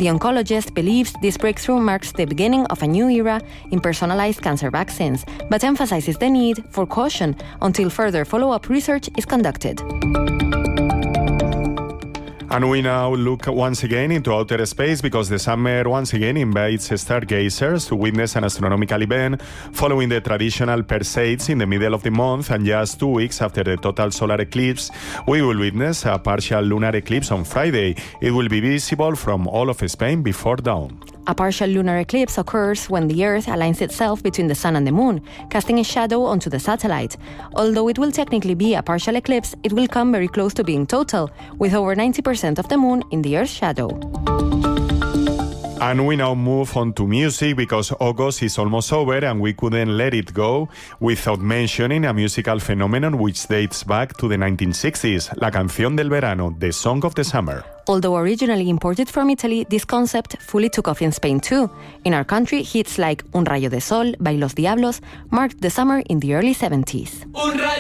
The oncologist believes this breakthrough marks the beginning of a new era in personalized cancer vaccines, but emphasizes the need for caution until further follow-up research is conducted. And we now look once again into outer space because the summer once again invites stargazers to witness an astronomical event following the traditional Perseids in the middle of the month, and just 2 weeks after the total solar eclipse, we will witness a partial lunar eclipse on Friday. It will be visible from all of Spain before dawn. A partial lunar eclipse occurs when the Earth aligns itself between the Sun and the Moon, casting a shadow onto the satellite. Although it will technically be a partial eclipse, it will come very close to being total, with over 90% of the Moon in the Earth's shadow. And we now move on to music because August is almost over and we couldn't let it go without mentioning a musical phenomenon which dates back to the 1960s, La Canción del Verano, the Song of the Summer. Although originally imported from Italy, this concept fully took off in Spain too. In our country, hits like Un rayo de sol by Los Diablos marked the summer in the early 70s.